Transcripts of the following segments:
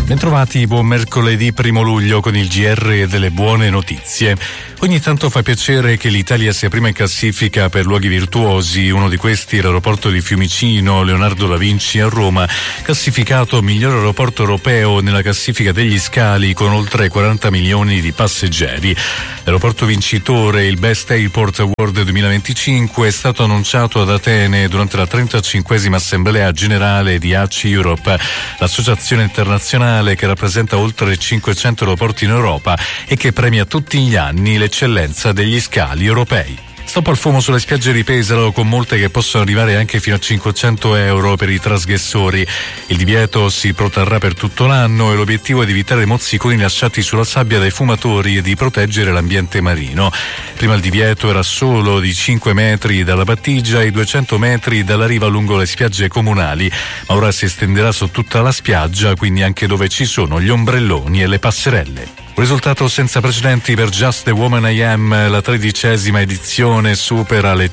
Bentrovati, buon mercoledì 1 luglio con il GR delle buone notizie. Ogni tanto fa piacere che l'Italia sia prima in classifica per luoghi virtuosi. Uno di questi è l'aeroporto di Fiumicino, Leonardo da Vinci a Roma, classificato miglior aeroporto europeo nella classifica degli scali con oltre 40 milioni di passeggeri. L'aeroporto vincitore, il Best Airport Award 2025, è stato annunciato ad Atene durante la 35esima Assemblea Generale di ACI Europe, l'associazione internazionale che rappresenta oltre 500 aeroporti in Europa e che premia tutti gli anni l'eccellenza degli scali europei. Stop al fumo sulle spiagge di Pesaro, con multe che possono arrivare anche fino a 500 euro per i trasgressori. Il divieto si protrarrà per tutto l'anno e l'obiettivo è di evitare mozziconi lasciati sulla sabbia dai fumatori e di proteggere l'ambiente marino. Prima il divieto era solo di 5 metri dalla battigia e 200 metri dalla riva lungo le spiagge comunali, ma ora si estenderà su tutta la spiaggia, quindi anche dove ci sono gli ombrelloni e le passerelle. Un risultato senza precedenti per Just the Woman I Am. La 13ª edizione supera le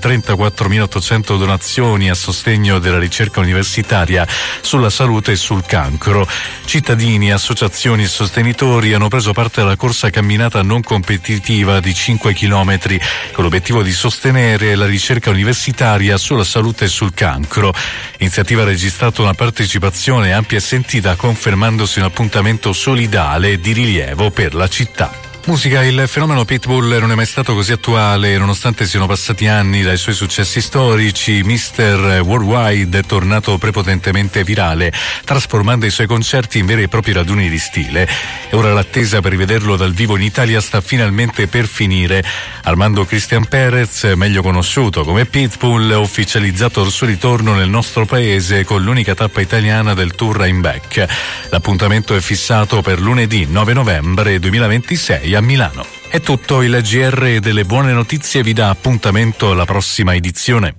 34.800 donazioni a sostegno della ricerca universitaria sulla salute e sul cancro. Cittadini, associazioni e sostenitori hanno preso parte alla corsa camminata non competitiva di 5 chilometri con l'obiettivo di sostenere la ricerca universitaria sulla salute e sul cancro. L'iniziativa ha registrato una partecipazione ampia e sentita, confermandosi un appuntamento solidale e di rilievo per la città. Musica. Il fenomeno Pitbull non è mai stato così attuale, nonostante siano passati anni dai suoi successi storici. Mr. Worldwide è tornato prepotentemente virale, trasformando i suoi concerti in veri e propri raduni di stile. E ora l'attesa per rivederlo dal vivo in Italia sta finalmente per finire. Armando Cristian Perez, meglio conosciuto come Pitbull, ha ufficializzato il suo ritorno nel nostro paese con l'unica tappa italiana del tour I'm Back. L'appuntamento è fissato per lunedì 9 novembre 2026 a Milano. È tutto. Il GR delle buone notizie vi dà appuntamento alla prossima edizione.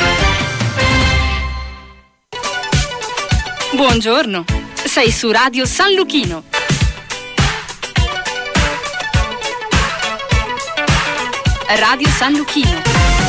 Buongiorno, sei su Radio San Luchino. Radio San Luchino.